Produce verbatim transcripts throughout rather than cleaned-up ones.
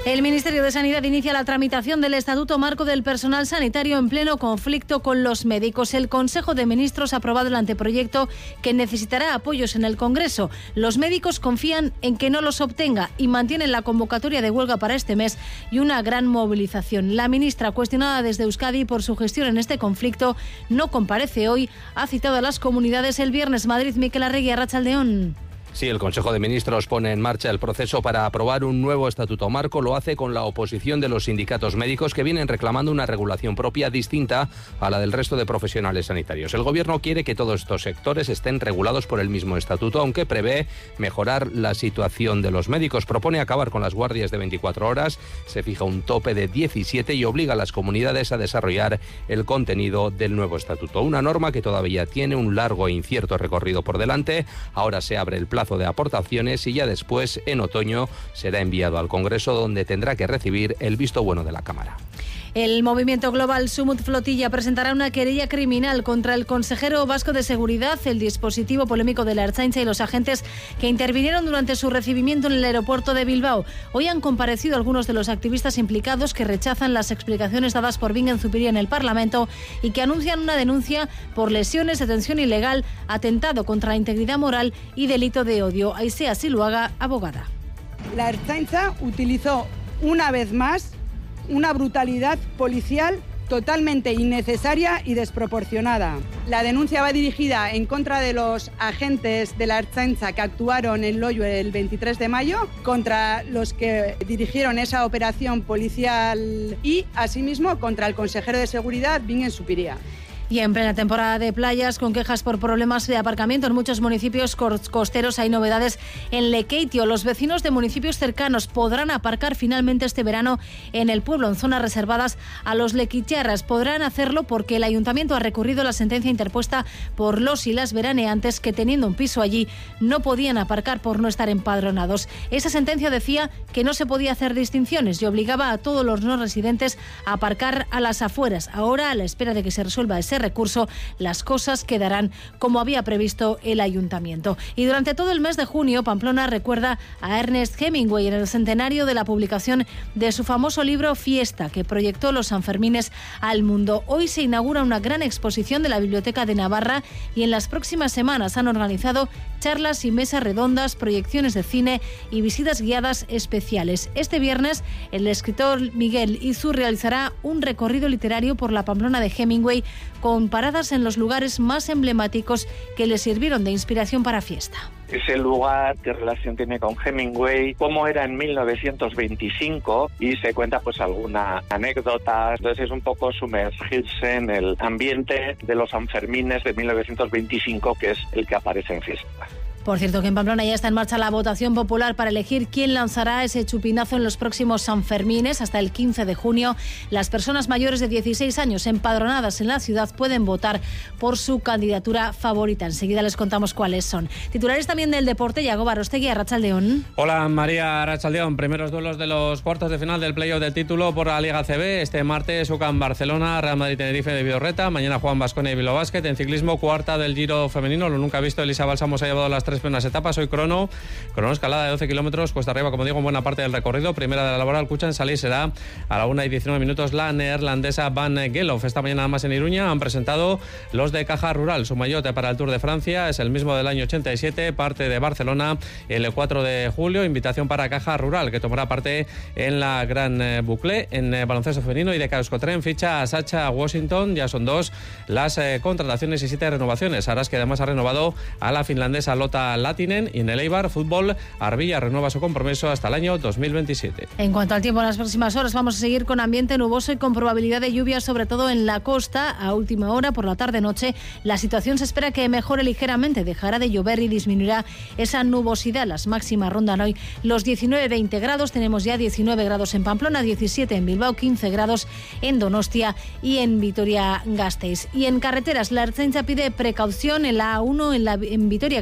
El Ministerio de Sanidad inicia la tramitación del Estatuto Marco del Personal Sanitario en pleno conflicto con los médicos. El Consejo de Ministros ha aprobado el anteproyecto que necesitará apoyos en el Congreso. Los médicos confían en que no los obtenga y mantienen la convocatoria de huelga para este mes y una gran movilización. La ministra, cuestionada desde Euskadi por su gestión en este conflicto, no comparece hoy. Ha citado a las comunidades el viernes. Madrid, Miquel Arregui, Arratsaldeon. Sí, el Consejo de Ministros pone en marcha el proceso para aprobar un nuevo estatuto marco. Lo hace con la oposición de los sindicatos médicos que vienen reclamando una regulación propia distinta a la del resto de profesionales sanitarios. El Gobierno quiere que todos estos sectores estén regulados por el mismo estatuto, aunque prevé mejorar la situación de los médicos. Propone acabar con las guardias de veinticuatro horas, se fija un tope de diecisiete y obliga a las comunidades a desarrollar el contenido del nuevo estatuto. Una norma que todavía tiene un largo e incierto recorrido por delante. Ahora se abre el plazo de aportaciones y ya después, en otoño, será enviado al Congreso, donde tendrá que recibir el visto bueno de la Cámara. El movimiento global Sumut Flotilla presentará una querella criminal contra el consejero vasco de Seguridad, el dispositivo polémico de la Ertzaintza y los agentes que intervinieron durante su recibimiento en el aeropuerto de Bilbao. Hoy han comparecido algunos de los activistas implicados que rechazan las explicaciones dadas por Bingen Zupiria en el Parlamento y que anuncian una denuncia por lesiones, detención ilegal, atentado contra la integridad moral y delito de odio. Aisea Siluaga, abogada. La Ertzaintza utilizó una vez más una brutalidad policial totalmente innecesaria y desproporcionada. La denuncia va dirigida en contra de los agentes de la Ertzaintza que actuaron en Loiu el veintitrés de mayo, contra los que dirigieron esa operación policial y, asimismo, contra el consejero de Seguridad, Bingen Zupiria. Y en plena temporada de playas, con quejas por problemas de aparcamiento en muchos municipios costeros, hay novedades en Lekeitio. Los vecinos de municipios cercanos podrán aparcar finalmente este verano en el pueblo, en zonas reservadas a los lequitiarras. Podrán hacerlo porque el ayuntamiento ha recurrido a la sentencia interpuesta por los y las veraneantes que, teniendo un piso allí, no podían aparcar por no estar empadronados. Esa sentencia decía que no se podía hacer distinciones y obligaba a todos los no residentes a aparcar a las afueras. Ahora, a la espera de que se resuelva ese recurso, las cosas quedarán como había previsto el ayuntamiento. Y durante todo el mes de junio, Pamplona recuerda a Ernest Hemingway en el centenario de la publicación de su famoso libro Fiesta, que proyectó los Sanfermines al mundo. Hoy se inaugura una gran exposición de la Biblioteca de Navarra y en las próximas semanas han organizado charlas y mesas redondas, proyecciones de cine y visitas guiadas especiales. Este viernes, el escritor Miguel Izu realizará un recorrido literario por la Pamplona de Hemingway con paradas en los lugares más emblemáticos que le sirvieron de inspiración para Fiesta. Ese lugar, qué relación tiene con Hemingway, cómo era en mil novecientos veinticinco y se cuenta pues alguna anécdota. Entonces es un poco sumergirse en el ambiente de los Sanfermines de mil novecientos veinticinco, que es el que aparece en Fiesta. Por cierto, que en Pamplona ya está en marcha la votación popular para elegir quién lanzará ese chupinazo en los próximos Sanfermines. Hasta el quince de junio, las personas mayores de dieciséis años empadronadas en la ciudad pueden votar por su candidatura favorita. Enseguida les contamos cuáles son. Titulares también del deporte, Yago Barostegui, Arratsaldeon. Hola, María, Arratsaldeon. Primeros duelos de los cuartos de final del playoff del título por la Liga C B. Este martes, U C A M Barcelona, Real Madrid Tenerife de Vidorreta. Mañana Juan Baskonia y Bilbao Basket. En ciclismo, cuarta del Giro femenino. Lo nunca visto, Elisa Balsamo se ha llevado las tres primeras etapas. Hoy crono, crono escalada de doce kilómetros, cuesta arriba, como digo, en buena parte del recorrido. Primera de la laboral, Kuchan Salí será a la una y diecinueve minutos la neerlandesa Van Geloof. Esta mañana más en Iruña han presentado los de Caja Rural. Su maillot para el Tour de Francia es el mismo del año ochenta y siete, parte de Barcelona el cuatro de julio. Invitación para Caja Rural, que tomará parte en la Gran Boucle en baloncesto femenino. Y de Euskotren ficha a Sacha Washington. Ya son dos las eh, contrataciones y siete renovaciones. Harás que además ha renovado a la finlandesa Lotta Latinen. Y en el Eibar Fútbol, Arbilla renueva su compromiso hasta el año dos mil veintisiete. En cuanto al tiempo, en las próximas horas vamos a seguir con ambiente nuboso y con probabilidad de lluvia, sobre todo en la costa. A última hora, por la tarde-noche, la situación se espera que mejore ligeramente. Dejará de llover y disminuirá esa nubosidad. Las máximas rondan hoy los diecinueve veinte grados. Tenemos ya diecinueve grados en Pamplona, diecisiete en Bilbao, quince grados en Donostia y en Vitoria-Gasteiz. Y en carreteras, la Ertzaintza pide precaución en la A uno en, la, en Vitoria-Gasteiz.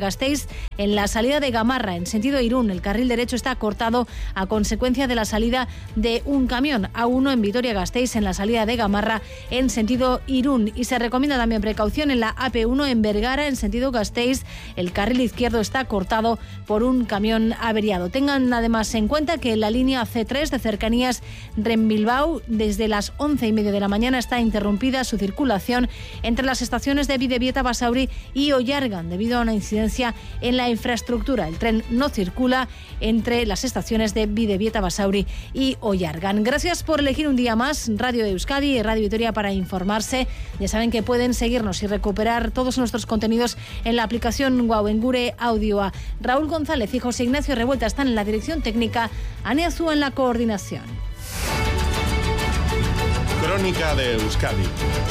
en la salida de Gamarra, en sentido Irún. El carril derecho está cortado a consecuencia de la salida de un camión. A uno en Vitoria-Gasteiz, en la salida de Gamarra, en sentido Irún. Y se recomienda también precaución en la A P uno en Vergara, en sentido Gasteiz. El carril izquierdo está cortado por un camión averiado. Tengan además en cuenta que la línea C tres de cercanías Ren-Bilbao, desde las once y media de la mañana está interrumpida su circulación entre las estaciones de Bidebieta-Basauri y Ollargan debido a una incidencia en la infraestructura. El tren no circula entre las estaciones de Bidebieta-Basauri y Ollargan. Gracias por elegir un día más Radio Euskadi y Radio Vitoria para informarse. Ya saben que pueden seguirnos y recuperar todos nuestros contenidos en la aplicación Guau, en Gure Audioa. Raúl González y José Ignacio Revuelta están en la dirección técnica, Ane Azúa en la coordinación. Crónica de Euskadi.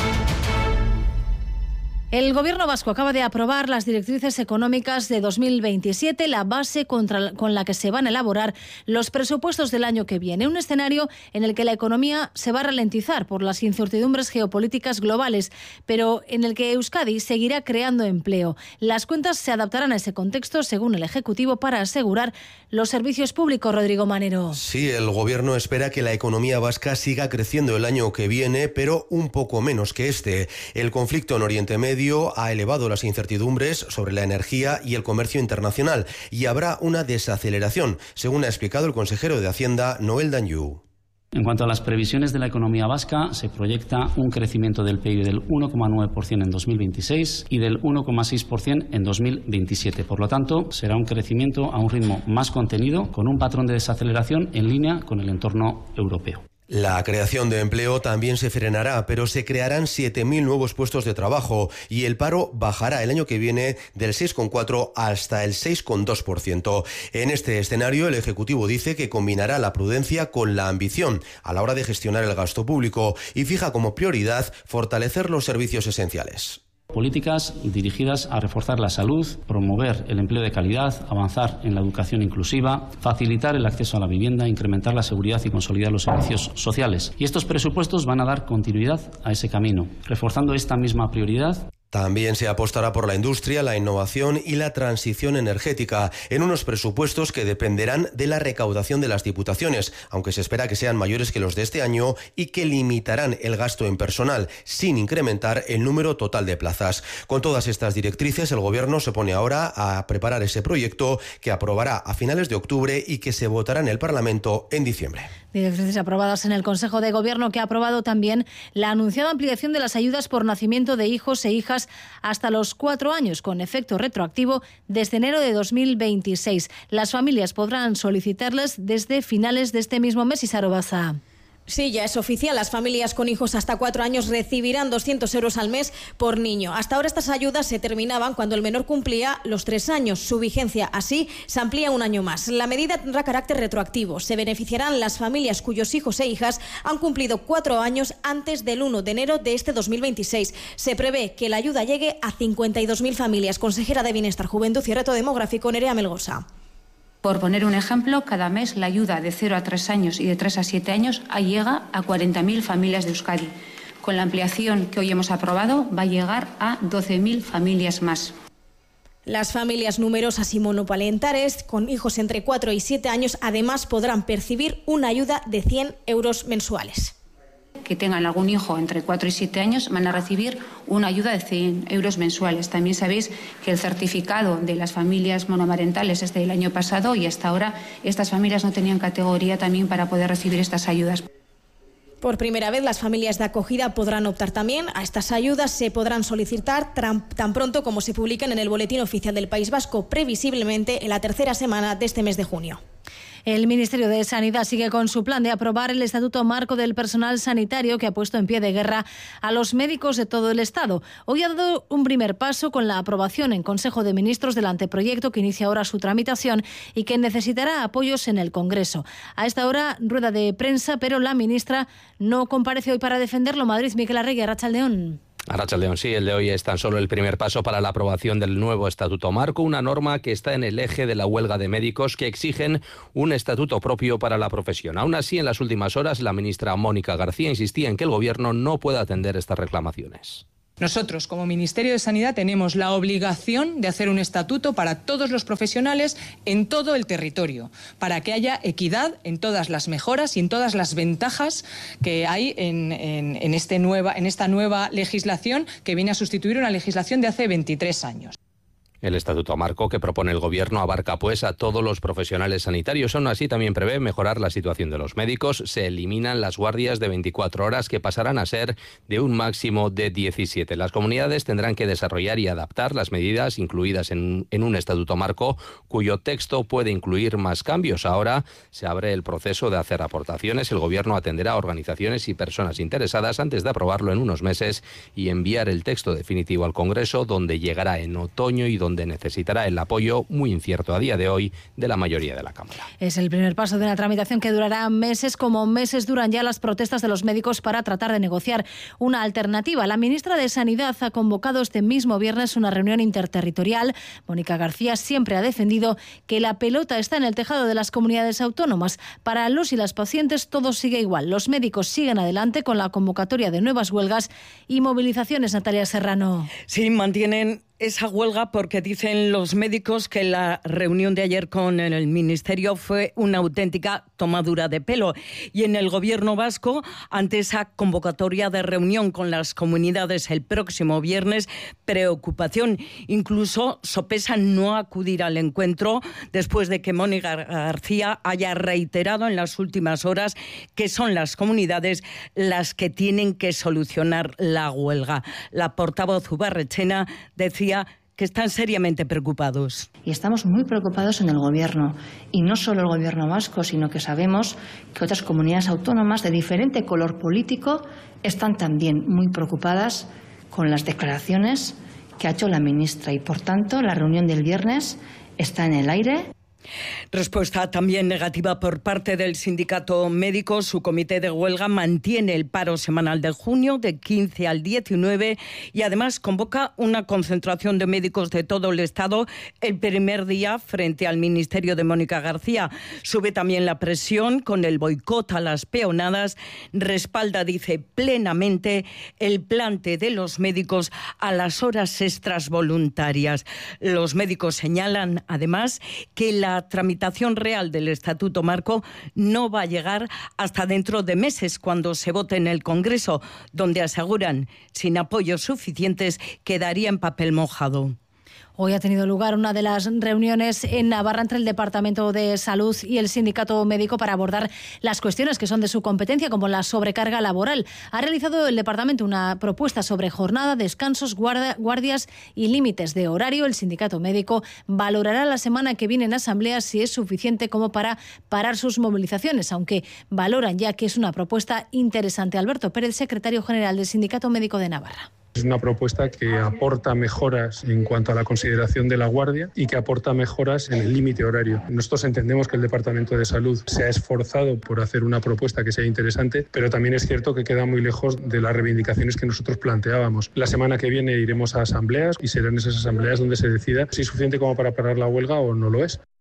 El Gobierno vasco acaba de aprobar las directrices económicas de dos mil veintisiete, la base contra, con la que se van a elaborar los presupuestos del año que viene. Un escenario en el que la economía se va a ralentizar por las incertidumbres geopolíticas globales, pero en el que Euskadi seguirá creando empleo. Las cuentas se adaptarán a ese contexto, según el Ejecutivo, para asegurar los servicios públicos. Rodrigo Manero. Sí, el Gobierno espera que la economía vasca siga creciendo el año que viene, pero un poco menos que este. El conflicto en Oriente Medio ha elevado las incertidumbres sobre la energía y el comercio internacional y habrá una desaceleración, según ha explicado el consejero de Hacienda, Noel Danyu. En cuanto a las previsiones de la economía vasca, se proyecta un crecimiento del P I B del uno coma nueve por ciento en dos mil veintiséis y del uno coma seis por ciento en dos mil veintisiete. Por lo tanto, será un crecimiento a un ritmo más contenido, con un patrón de desaceleración en línea con el entorno europeo. La creación de empleo también se frenará, pero se crearán siete mil nuevos puestos de trabajo y el paro bajará el año que viene del seis coma cuatro hasta el seis coma dos por ciento. En este escenario, el Ejecutivo dice que combinará la prudencia con la ambición a la hora de gestionar el gasto público y fija como prioridad fortalecer los servicios esenciales. Políticas dirigidas a reforzar la salud, promover el empleo de calidad, avanzar en la educación inclusiva, facilitar el acceso a la vivienda, incrementar la seguridad y consolidar los servicios sociales. Y estos presupuestos van a dar continuidad a ese camino, reforzando esta misma prioridad. También se apostará por la industria, la innovación y la transición energética, en unos presupuestos que dependerán de la recaudación de las diputaciones, aunque se espera que sean mayores que los de este año y que limitarán el gasto en personal, sin incrementar el número total de plazas. Con todas estas directrices, el Gobierno se pone ahora a preparar ese proyecto que aprobará a finales de octubre y que se votará en el Parlamento en diciembre. Directrices aprobadas en el Consejo de Gobierno, que ha aprobado también la anunciada ampliación de las ayudas por nacimiento de hijos e hijas hasta los cuatro años, con efecto retroactivo desde enero de dos mil veintiséis. Las familias podrán solicitarlas desde finales de este mismo mes. Isaro Baza. Sí, ya es oficial. Las familias con hijos hasta cuatro años recibirán doscientos euros al mes por niño. Hasta ahora estas ayudas se terminaban cuando el menor cumplía los tres años. Su vigencia así se amplía un año más. La medida tendrá carácter retroactivo. Se beneficiarán las familias cuyos hijos e hijas han cumplido cuatro años antes del uno de enero de este dos mil veintiséis. Se prevé que la ayuda llegue a cincuenta y dos mil familias. Consejera de Bienestar, Juventud y Reto Demográfico, Nerea Melgosa. Por poner un ejemplo, cada mes la ayuda de cero a tres años y de tres a siete años llega a cuarenta mil familias de Euskadi. Con la ampliación que hoy hemos aprobado, va a llegar a doce mil familias más. Las familias numerosas y monoparentales con hijos entre cuatro y siete años además podrán percibir una ayuda de cien euros mensuales. Que tengan algún hijo entre cuatro y siete años van a recibir una ayuda de cien euros mensuales. También sabéis que el certificado de las familias monomarentales es del año pasado y hasta ahora estas familias no tenían categoría también para poder recibir estas ayudas. Por primera vez, las familias de acogida podrán optar también a estas ayudas. Se podrán solicitar tan pronto como se publiquen en el Boletín Oficial del País Vasco, previsiblemente en la tercera semana de este mes de junio. El Ministerio de Sanidad sigue con su plan de aprobar el Estatuto Marco del Personal Sanitario, que ha puesto en pie de guerra a los médicos de todo el Estado. Hoy ha dado un primer paso con la aprobación en Consejo de Ministros del anteproyecto, que inicia ahora su tramitación y que necesitará apoyos en el Congreso. A esta hora, rueda de prensa, pero la ministra no comparece hoy para defenderlo. Madrid, Miquel Arregui, Arratsaldeón. Arratsaldeón, sí, el de hoy es tan solo el primer paso para la aprobación del nuevo Estatuto Marco, una norma que está en el eje de la huelga de médicos que exigen un estatuto propio para la profesión. Aún así, en las últimas horas, la ministra Mónica García insistía en que el Gobierno no puede atender estas reclamaciones. Nosotros, como Ministerio de Sanidad, tenemos la obligación de hacer un estatuto para todos los profesionales en todo el territorio, para que haya equidad en todas las mejoras y en todas las ventajas que hay en, en, en, este nueva, en esta nueva legislación que viene a sustituir una legislación de hace veintitrés años. El Estatuto Marco que propone el Gobierno abarca pues a todos los profesionales sanitarios. Aún así también prevé mejorar la situación de los médicos. Se eliminan las guardias de veinticuatro horas que pasarán a ser de un máximo de diecisiete. Las comunidades tendrán que desarrollar y adaptar las medidas incluidas en, en un Estatuto Marco cuyo texto puede incluir más cambios. Ahora se abre el proceso de hacer aportaciones. El Gobierno atenderá a organizaciones y personas interesadas antes de aprobarlo en unos meses y enviar el texto definitivo al Congreso, donde llegará en otoño y donde donde necesitará el apoyo, muy incierto a día de hoy, de la mayoría de la Cámara. Es el primer paso de una tramitación que durará meses, como meses duran ya las protestas de los médicos para tratar de negociar una alternativa. La ministra de Sanidad ha convocado este mismo viernes una reunión interterritorial. Mónica García siempre ha defendido que la pelota está en el tejado de las comunidades autónomas. Para los y las pacientes todo sigue igual. Los médicos siguen adelante con la convocatoria de nuevas huelgas y movilizaciones. Natalia Serrano. Sí, mantienen esa huelga porque dicen los médicos que la reunión de ayer con el Ministerio fue una auténtica tomadura de pelo. Y en el Gobierno vasco, ante esa convocatoria de reunión con las comunidades el próximo viernes, preocupación. Incluso sopesan no acudir al encuentro después de que Mónica García haya reiterado en las últimas horas que son las comunidades las que tienen que solucionar la huelga. La portavoz Ubarretxena decía que están seriamente preocupados. Y estamos muy preocupados en el Gobierno, y no solo el Gobierno vasco, sino que sabemos que otras comunidades autónomas de diferente color político están también muy preocupadas con las declaraciones que ha hecho la ministra, y por tanto la reunión del viernes está en el aire. Respuesta también negativa por parte del sindicato médico. Su comité de huelga mantiene el paro semanal de junio de quince al diecinueve y además convoca una concentración de médicos de todo el Estado el primer día frente al Ministerio de Mónica García. Sube también la presión con el boicot a las peonadas. Respalda, dice, plenamente el plante de los médicos a las horas extras voluntarias. Los médicos señalan además que la tramitación real del Estatuto Marco no va a llegar hasta dentro de meses, cuando se vote en el Congreso, donde aseguran, sin apoyos suficientes, quedaría en papel mojado. Hoy ha tenido lugar una de las reuniones en Navarra entre el Departamento de Salud y el Sindicato Médico para abordar las cuestiones que son de su competencia, como la sobrecarga laboral. Ha realizado el Departamento una propuesta sobre jornada, descansos, guarda, guardias y límites de horario. El Sindicato Médico valorará la semana que viene en asamblea si es suficiente como para parar sus movilizaciones, aunque valoran ya que es una propuesta interesante. Alberto Pérez, secretario general del Sindicato Médico de Navarra. Es una propuesta que aporta mejoras en cuanto a la consideración de la guardia y que aporta mejoras en el límite horario. Nosotros entendemos que el Departamento de Salud se ha esforzado por hacer una propuesta que sea interesante, pero también es cierto que queda muy lejos de las reivindicaciones que nosotros planteábamos. La semana que viene iremos a asambleas y serán esas asambleas donde se decida si es suficiente como para parar la huelga o no lo es.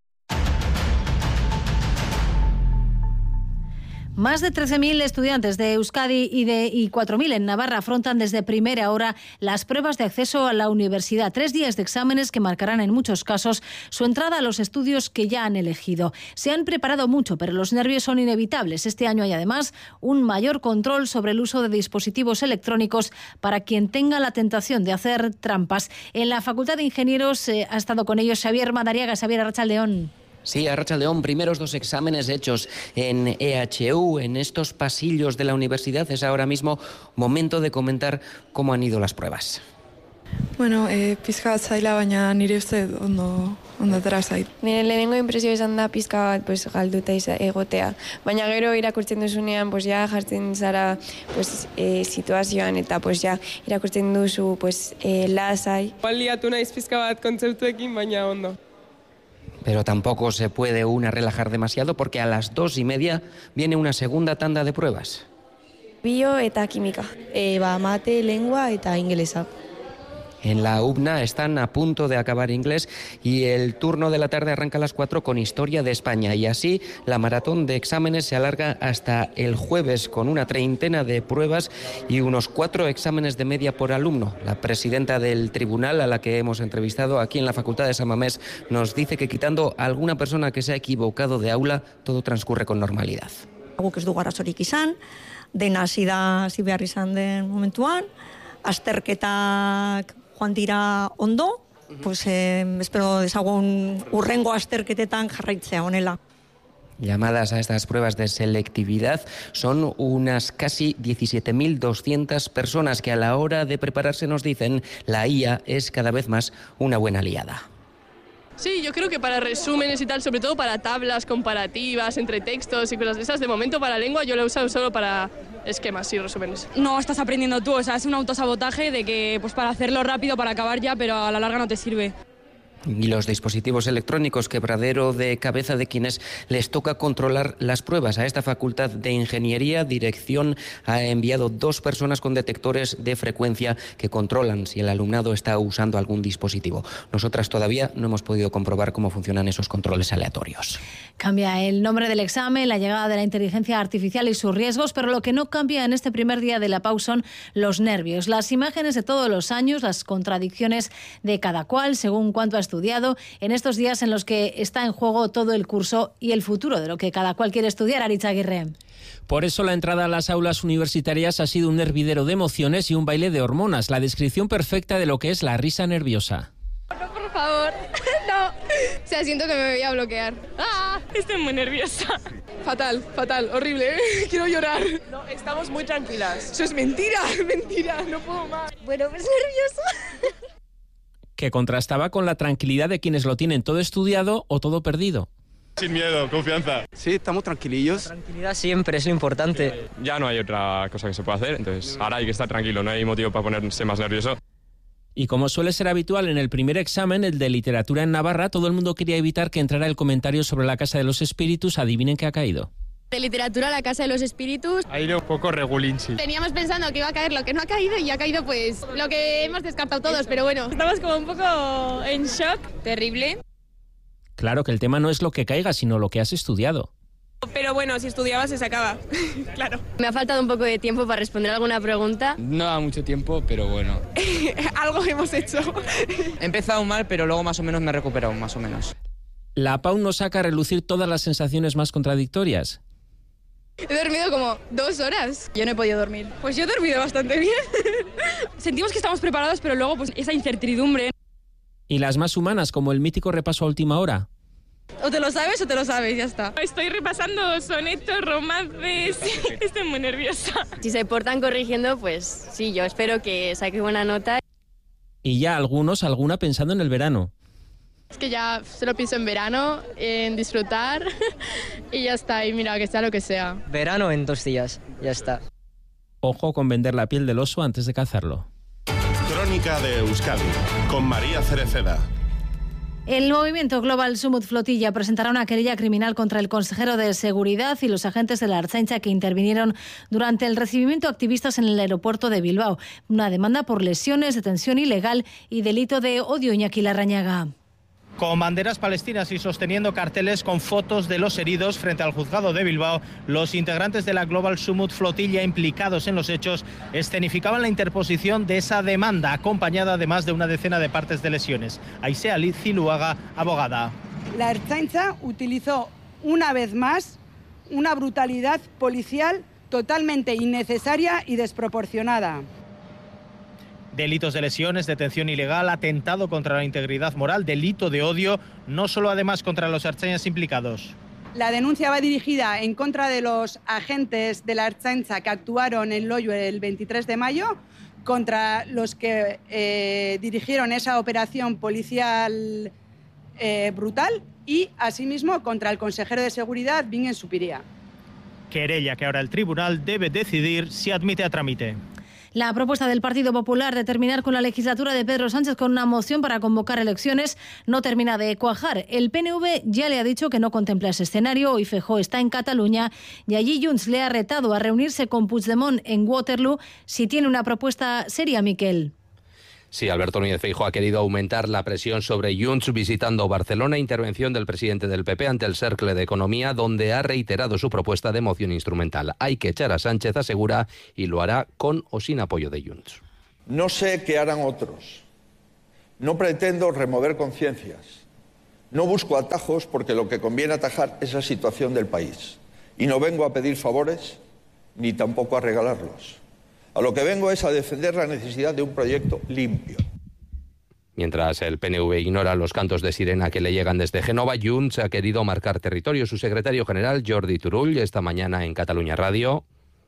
Más de trece mil estudiantes de Euskadi y de y cuatro mil en Navarra afrontan desde primera hora las pruebas de acceso a la universidad. Tres días de exámenes que marcarán en muchos casos su entrada a los estudios que ya han elegido. Se han preparado mucho, pero los nervios son inevitables. Este año hay además un mayor control sobre el uso de dispositivos electrónicos para quien tenga la tentación de hacer trampas. En la Facultad de Ingenieros eh, ha estado con ellos Xavier Madariaga. Xavier, arratsaldeon. Sí, arratsaldeon, primeros dos exámenes hechos en E H U, en estos pasillos de la universidad. Es ahora mismo momento de comentar cómo han ido las pruebas. Bueno, eh, pizka bat zaila, baina nire uste ondo, ondo atera zait. Nire lehenengo impresio izan da pizka bat pues, galduta egotea. Baina gero irakurtzen duzunean, pues, ja jartzen zara pues, eh, situazioan eta pues, ja irakurtzen duzu pues, eh, lasai. Baliatu naiz pizka bat kontzeptuekin, baina ondo. Pero tampoco se puede una relajar demasiado porque a las dos y media viene una segunda tanda de pruebas. Bio eta química. E, ba, mate, lengua eta ingelesa. En la U B N A están a punto de acabar inglés y el turno de la tarde arranca a las cuatro con Historia de España. Y así la maratón de exámenes se alarga hasta el jueves con una treintena de pruebas y unos cuatro exámenes de media por alumno. La presidenta del tribunal, a la que hemos entrevistado aquí en la Facultad de San Mamés, nos dice que quitando a alguna persona que se ha equivocado de aula, todo transcurre con normalidad. Guk ez dugu arazorik izan, dena hasi da hasi behar izan den momentuan, azterketak joan dira ondo, pues eh, espero dezagun urrengo azterketetan jarraitzea honela. Llamadas a estas pruebas de selectividad son unas casi diecisiete mil doscientas personas que a la hora de prepararse nos dicen la I A es cada vez más una buena aliada. Sí, yo creo que para resúmenes y tal, sobre todo para tablas comparativas entre textos y cosas de esas, de momento para lengua yo la he usado solo para esquemas y resúmenes. No estás aprendiendo tú, o sea, es un autosabotaje de que pues para hacerlo rápido, para acabar ya, pero a la larga no te sirve. Y los dispositivos electrónicos, quebradero de cabeza de quienes les toca controlar las pruebas. A esta Facultad de Ingeniería, dirección ha enviado dos personas con detectores de frecuencia que controlan si el alumnado está usando algún dispositivo. Nosotras todavía no hemos podido comprobar cómo funcionan esos controles aleatorios. Cambia el nombre del examen, la llegada de la inteligencia artificial y sus riesgos, pero lo que no cambia en este primer día de la P A U son los nervios, las imágenes de todos los años, las contradicciones de cada cual, según cuánto ha estudiado, en estos días en los que está en juego todo el curso y el futuro de lo que cada cual quiere estudiar. Aritz Aguirre. Por eso la entrada a las aulas universitarias ha sido un hervidero de emociones y un baile de hormonas, la descripción perfecta de lo que es la risa nerviosa. No, por favor, no. O sea, siento que me voy a bloquear. ¡Ah! Estoy muy nerviosa. Fatal, fatal, horrible, ¿eh? Quiero llorar. No, estamos muy tranquilas. Eso es mentira, mentira, no puedo más. Bueno, pues nerviosa. Que contrastaba con la tranquilidad de quienes lo tienen todo estudiado o todo perdido. Sin miedo, confianza. Sí, estamos tranquilillos. La tranquilidad siempre es lo importante. Ya no hay otra cosa que se pueda hacer, entonces ahora hay que estar tranquilo, no hay motivo para ponerse más nervioso. Y como suele ser habitual en el primer examen, el de literatura en Navarra, todo el mundo quería evitar que entrara el comentario sobre la Casa de los Espíritus. Adivinen qué ha caído. De literatura, la Casa de los Espíritus. Ha ido un poco regulinchi. Teníamos pensando que iba a caer lo que no ha caído y ha caído pues lo que hemos descartado todos, pero bueno. Estamos como un poco en shock. Terrible. Claro que el tema no es lo que caiga, sino lo que has estudiado. Pero bueno, si estudiabas se sacaba, claro. Me ha faltado un poco de tiempo para responder alguna pregunta. No da mucho tiempo, pero bueno. Algo hemos hecho. He empezado mal, pero luego más o menos me he recuperado, más o menos. La P A U nos saca a relucir todas las sensaciones más contradictorias. He dormido como dos horas. Yo no he podido dormir. Pues yo he dormido bastante bien. Sentimos que estamos preparados, pero luego pues esa incertidumbre. Y las más humanas, como el mítico repaso a última hora. O te lo sabes o te lo sabes, ya está. Estoy repasando sonetos, romances. Estoy muy nerviosa. Si se portan corrigiendo, pues sí, yo espero que saque buena nota. Y ya algunos, alguna pensando en el verano. Es que ya solo pienso en verano, en disfrutar y ya está. Y mira, que sea lo que sea. Verano en dos días, ya está. Ojo con vender la piel del oso antes de cazarlo. Crónica de Euskadi, con María Cereceda. El movimiento Global Sumut Flotilla presentará una querella criminal contra el consejero de Seguridad y los agentes de la Ertzaintza que intervinieron durante el recibimiento de activistas en el aeropuerto de Bilbao. Una demanda por lesiones, detención ilegal y delito de odio. Iñaki Larrañaga. Con banderas palestinas y sosteniendo carteles con fotos de los heridos frente al juzgado de Bilbao, los integrantes de la Global Sumut Flotilla implicados en los hechos escenificaban la interposición de esa demanda, acompañada además de una decena de partes de lesiones. Aisea Ziluaga, abogada. La Ertzaintza utilizó una vez más una brutalidad policial totalmente innecesaria y desproporcionada. Delitos de lesiones, detención ilegal, atentado contra la integridad moral, delito de odio, no solo además contra los ertzainas implicados. La denuncia va dirigida en contra de los agentes de la Ertzaintza que actuaron en Loiu el veintitrés de mayo, contra los que eh, dirigieron esa operación policial eh, brutal y, asimismo, contra el consejero de Seguridad, Bingen Zupiria. Querella que ahora el tribunal debe decidir si admite a trámite. La propuesta del Partido Popular de terminar con la legislatura de Pedro Sánchez con una moción para convocar elecciones no termina de cuajar. El P N V ya le ha dicho que no contempla ese escenario. Hoy Feijóo está en Cataluña y allí Junts le ha retado a reunirse con Puigdemont en Waterloo si tiene una propuesta seria, Miquel. Sí, Alberto Núñez Feijóo ha querido aumentar la presión sobre Junts visitando Barcelona, intervención del presidente del P P ante el Cercle de Economía, donde ha reiterado su propuesta de moción instrumental. Hay que echar a Sánchez, asegura, y lo hará con o sin apoyo de Junts. No sé qué harán otros. No pretendo remover conciencias. No busco atajos porque lo que conviene atajar es la situación del país. Y no vengo a pedir favores ni tampoco a regalarlos. A lo que vengo es a defender la necesidad de un proyecto limpio. Mientras el P N V ignora los cantos de sirena que le llegan desde Génova, Junts ha querido marcar territorio. Su secretario general, Jordi Turull, esta mañana en Catalunya Radio.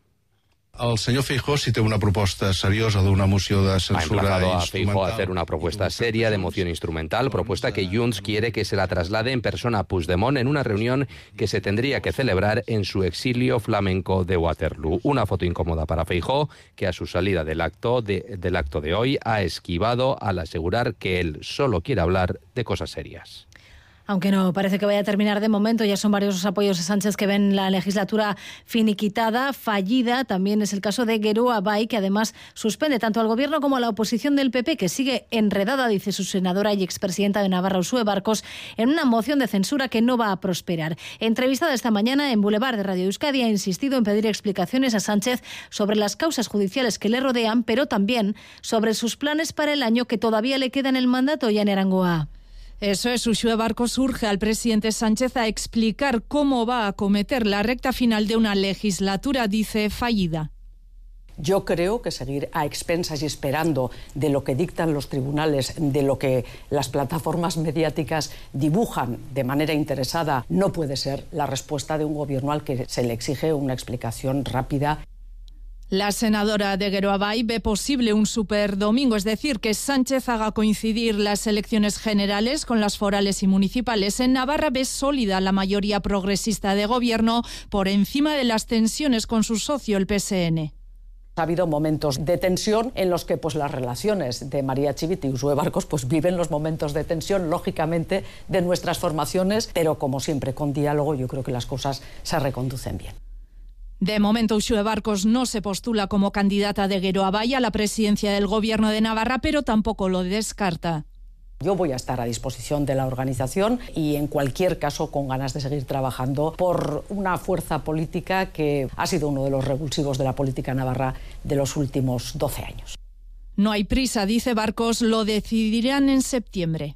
El senyor Feijóo, si té una proposta seriosa d'una moció de censura... Ha emplazado a Feijóo a hacer una propuesta seria de moción instrumental, propuesta que Junts quiere que se la traslade en persona a Puigdemont en una reunión que se tendría que celebrar en su exilio flamenco de Waterloo. Una foto incómoda para Feijóo, que a su salida del acto de, del acto de hoy ha esquivado al asegurar que él solo quiere hablar de cosas serias. Aunque no parece que vaya a terminar de momento, ya son varios los apoyos de Sánchez que ven la legislatura finiquitada, fallida. También es el caso de Geroa Bai, que además suspende tanto al gobierno como a la oposición del P P, que sigue enredada, dice su senadora y expresidenta de Navarra, Uxue Barcos, en una moción de censura que no va a prosperar. Entrevistada esta mañana en Boulevard de Radio Euskadi, ha insistido en pedir explicaciones a Sánchez sobre las causas judiciales que le rodean, pero también sobre sus planes para el año que todavía le queda en el mandato. Yane Arangoa. Eso es, Uxue Barcos urge al presidente Sánchez a explicar cómo va a acometer la recta final de una legislatura, dice, fallida. Yo creo que seguir a expensas y esperando de lo que dictan los tribunales, de lo que las plataformas mediáticas dibujan de manera interesada, no puede ser la respuesta de un gobierno al que se le exige una explicación rápida. La senadora de Geroa Bai ve posible un superdomingo, es decir, que Sánchez haga coincidir las elecciones generales con las forales y municipales. En Navarra ve sólida la mayoría progresista de gobierno por encima de las tensiones con su socio, el P S N. Ha habido momentos de tensión en los que pues, las relaciones de María Chivite y Uxue Barcos pues, viven los momentos de tensión, lógicamente, de nuestras formaciones, pero como siempre, con diálogo yo creo que las cosas se reconducen bien. De momento, Uxue Barcos no se postula como candidata de Geroa Bai a la presidencia del Gobierno de Navarra, pero tampoco lo descarta. Yo voy a estar a disposición de la organización y, en cualquier caso, con ganas de seguir trabajando por una fuerza política que ha sido uno de los revulsivos de la política navarra de los últimos doce años. No hay prisa, dice Barcos, lo decidirán en septiembre.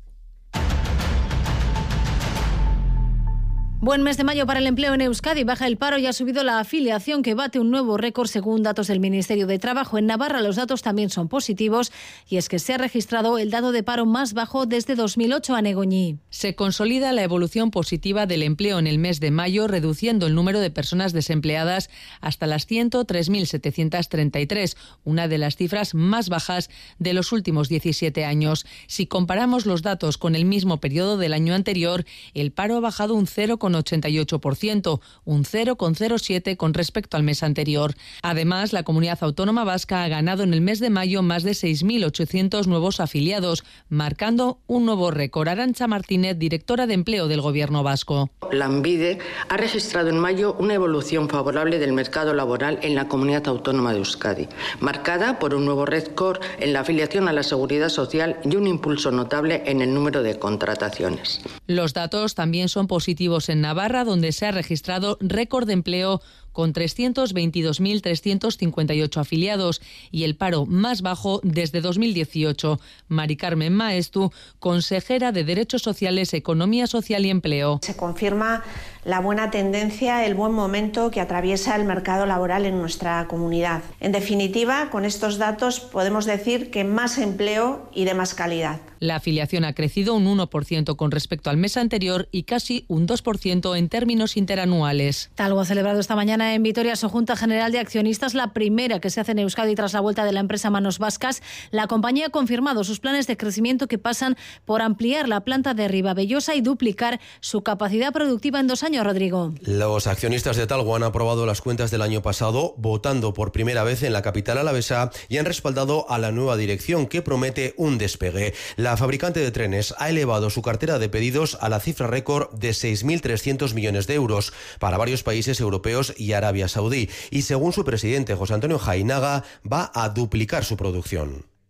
Buen mes de mayo para el empleo en Euskadi. Baja el paro y ha subido la afiliación, que bate un nuevo récord según datos del Ministerio de Trabajo. En Navarra los datos también son positivos, y es que se ha registrado el dato de paro más bajo desde dos mil ocho. A Negoñi. Se consolida la evolución positiva del empleo en el mes de mayo, reduciendo el número de personas desempleadas hasta las ciento tres mil setecientos treinta y tres, una de las cifras más bajas de los últimos diecisiete años. Si comparamos los datos con el mismo periodo del año anterior, el paro ha bajado un cero coma ochenta y ocho por ciento, un cero coma cero siete con respecto al mes anterior. Además, la comunidad autónoma vasca ha ganado en el mes de mayo más de seis mil ochocientos nuevos afiliados, marcando un nuevo récord. Arantxa Martínez, directora de Empleo del Gobierno vasco. Lanbide ha registrado en mayo una evolución favorable del mercado laboral en la comunidad autónoma de Euskadi, marcada por un nuevo récord en la afiliación a la Seguridad Social y un impulso notable en el número de contrataciones. Los datos también son positivos en Navarra, donde se ha registrado récord de empleo con trescientos veintidós mil trescientos cincuenta y ocho afiliados y el paro más bajo desde dos mil dieciocho. Mari Carmen Maestu, consejera de Derechos Sociales, Economía Social y Empleo. Se confirma la buena tendencia, el buen momento que atraviesa el mercado laboral en nuestra comunidad. En definitiva, con estos datos podemos decir que más empleo y de más calidad. La afiliación ha crecido un uno por ciento con respecto al mes anterior y casi un dos por ciento en términos interanuales. Talgo ha celebrado esta mañana en Vitoria su Junta General de Accionistas, la primera que se hace en Euskadi tras la vuelta de la empresa a manos vascas. La compañía ha confirmado sus planes de crecimiento, que pasan por ampliar la planta de Ribabellosa y duplicar su capacidad productiva en dos años. Rodrigo. Los accionistas de Talgo han aprobado las cuentas del año pasado, votando por primera vez en la capital alavesa, y han respaldado a la nueva dirección, que promete un despegue. La fabricante de trenes ha elevado su cartera de pedidos a la cifra récord de seis mil trescientos millones de euros para varios países europeos y Arabia Saudí, y según su presidente José Antonio Jainaga, va a duplicar su producción.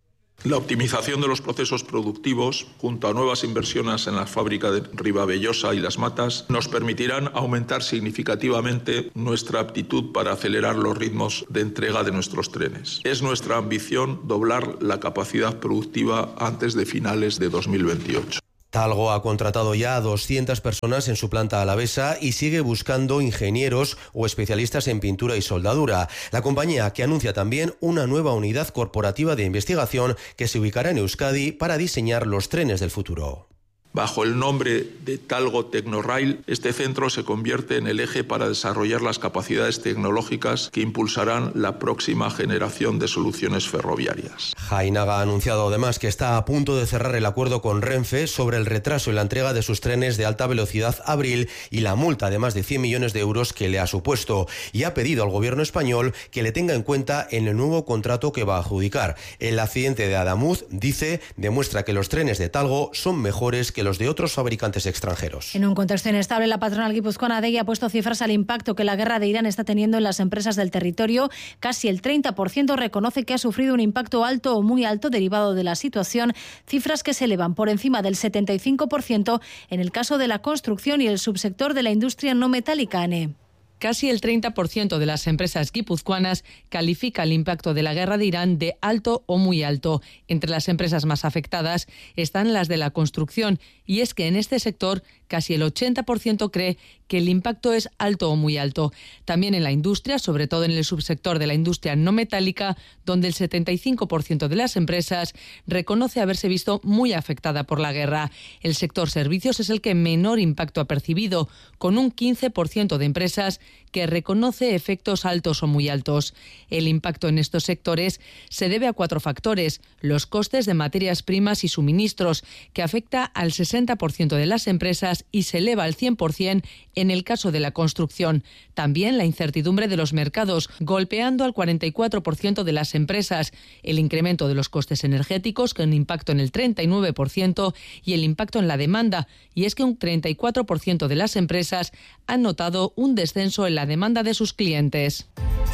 La optimización de los procesos productivos, junto a nuevas inversiones en la fábrica de Ribavellosa y Las Matas, nos permitirán aumentar significativamente nuestra aptitud para acelerar los ritmos de entrega de nuestros trenes. Es nuestra ambición doblar la capacidad productiva antes de finales de dos mil veintiocho. Talgo ha contratado ya a doscientas personas en su planta alavesa y sigue buscando ingenieros o especialistas en pintura y soldadura. La compañía que anuncia también una nueva unidad corporativa de investigación que se ubicará en Euskadi para diseñar los trenes del futuro. Bajo el nombre de Talgo Tecnorail, este centro se convierte en el eje para desarrollar las capacidades tecnológicas que impulsarán la próxima generación de soluciones ferroviarias. Jainaga ha anunciado además que está a punto de cerrar el acuerdo con Renfe sobre el retraso en la entrega de sus trenes de alta velocidad Abril y la multa de más de cien millones de euros que le ha supuesto, y ha pedido al gobierno español que le tenga en cuenta en el nuevo contrato que va a adjudicar. El accidente de Adamuz, dice, demuestra que los trenes de Talgo son mejores que los de otros fabricantes extranjeros. En un contexto inestable, la patronal guipuzcoana Adegi ha puesto cifras al impacto que la guerra de Irán está teniendo en las empresas del territorio. Casi el treinta por ciento reconoce que ha sufrido un impacto alto o muy alto derivado de la situación, cifras que se elevan por encima del setenta y cinco por ciento en el caso de la construcción y el subsector de la industria no metálica, ANE. Casi el treinta por ciento de las empresas guipuzcoanas califica el impacto de la guerra de Irán de alto o muy alto. Entre las empresas más afectadas están las de la construcción, y es que en este sector casi el ochenta por ciento cree que el impacto es alto o muy alto. También en la industria, sobre todo en el subsector de la industria no metálica, donde el setenta y cinco por ciento de las empresas reconoce haberse visto muy afectada por la guerra. El sector servicios es el que menor impacto ha percibido, con un quince por ciento de empresas que reconoce efectos altos o muy altos. El impacto en estos sectores se debe a cuatro factores: los costes de materias primas y suministros, que afecta al sesenta por ciento de las empresas y se eleva al cien por ciento en el caso de la construcción. También la incertidumbre de los mercados, golpeando al cuarenta y cuatro por ciento de las empresas, el incremento de los costes energéticos, con impacto en el treinta y nueve por ciento, y el impacto en la demanda, y es que un treinta y cuatro por ciento de las empresas han notado un descenso en la demanda de sus clientes.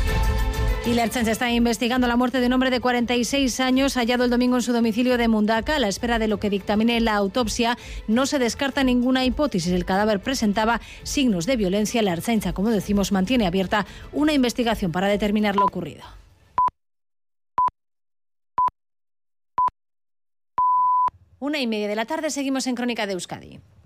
Y la Ertzaintza está investigando la muerte de un hombre de cuarenta y seis años hallado el domingo en su domicilio de Mundaca. A la espera de lo que dictamine la autopsia, no se descarta ninguna hipótesis. El cadáver presentaba signos de violencia. La Ertzaintza, como decimos, mantiene abierta una investigación para determinar lo ocurrido. Una y media de la tarde, seguimos en Crónica de Euskadi.